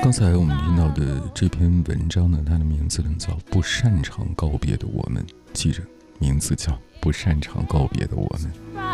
刚才我们听到的这篇文章呢，它的名字叫《不擅长告别的我们》，记着，名字叫《不擅长告别的我们》。